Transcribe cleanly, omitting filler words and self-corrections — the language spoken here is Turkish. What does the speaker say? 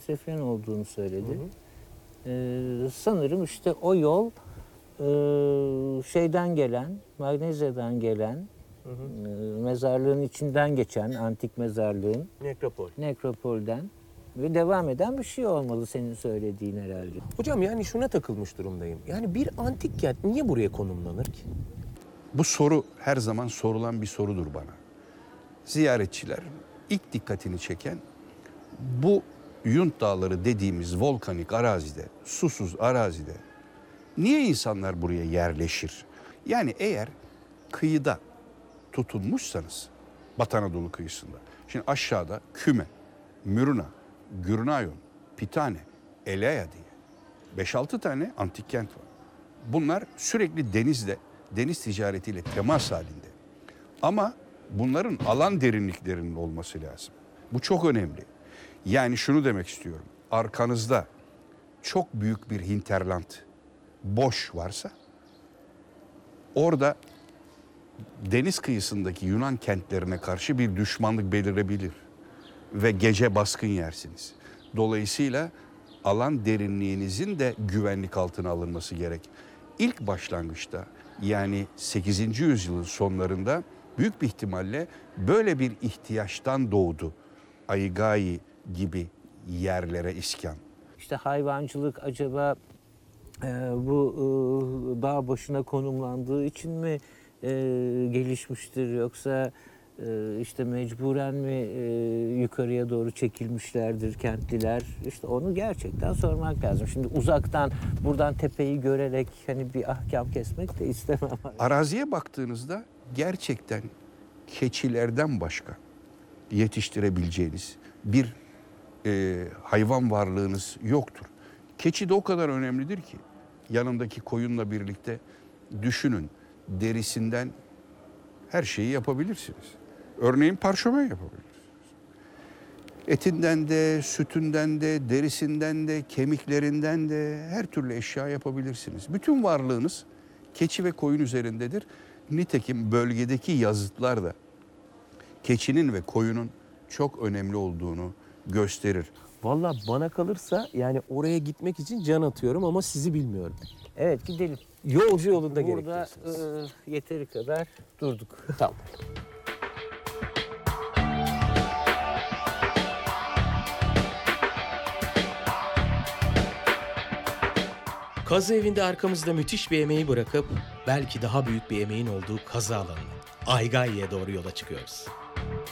Sefren olduğunu söyledi. Sanırım işte o yol şeyden gelen, Magnezya'dan gelen, mezarlığın içinden geçen, antik mezarlığın, nekropolden ve devam eden bir şey olmalı senin söylediğin herhalde. Hocam yani şuna takılmış durumdayım. Yani bir antik kent niye buraya konumlanır ki? Bu soru her zaman sorulan bir sorudur bana. Ziyaretçiler ilk dikkatini çeken bu Yunt Dağları dediğimiz volkanik arazide, susuz arazide niye insanlar buraya yerleşir? Yani eğer kıyıda tutunmuşsanız, Batı Anadolu kıyısında, şimdi aşağıda Küme, Mürüna, Gürnayon, Pitane, Elea diye 5-6 tane antik kent var. Bunlar sürekli deniz ticaretiyle temas halinde. Ama bunların alan derinliklerinin olması lazım. Bu çok önemli. Yani şunu demek istiyorum. Arkanızda çok büyük bir hinterland, boş varsa orada deniz kıyısındaki Yunan kentlerine karşı bir düşmanlık belirebilir ve gece baskın yersiniz. Dolayısıyla alan derinliğinizin de güvenlik altına alınması gerek. İlk başlangıçta yani 8. yüzyılın sonlarında büyük bir ihtimalle böyle bir ihtiyaçtan doğdu Aigai gibi yerlere iskan. İşte hayvancılık acaba bu dağ başına konumlandığı için mi gelişmiştir, yoksa işte mecburen mi yukarıya doğru çekilmişlerdir kentliler? İşte onu gerçekten sormak lazım. Şimdi uzaktan buradan tepeyi görerek hani bir ahkam kesmek de istemem. Araziye baktığınızda gerçekten keçilerden başka yetiştirebileceğiniz bir hayvan varlığınız yoktur. Keçi de o kadar önemlidir ki yanındaki koyunla birlikte düşünün, derisinden her şeyi yapabilirsiniz. Örneğin parşömen yapabilirsiniz. Etinden de, sütünden de, derisinden de, kemiklerinden de her türlü eşya yapabilirsiniz. Bütün varlığınız keçi ve koyun üzerindedir. Nitekim bölgedeki yazıtlar da keçinin ve koyunun çok önemli olduğunu gösterir. Vallahi bana kalırsa yani oraya gitmek için can atıyorum ama sizi bilmiyorum. Evet, gidelim. Yolcu yolunda Burada gerekiyorsunuz. yeteri kadar durduk. Tamam. Kazı evinde arkamızda müthiş bir emeği bırakıp belki daha büyük bir emeğin olduğu kazı alanına, Aygai'ye doğru yola çıkıyoruz.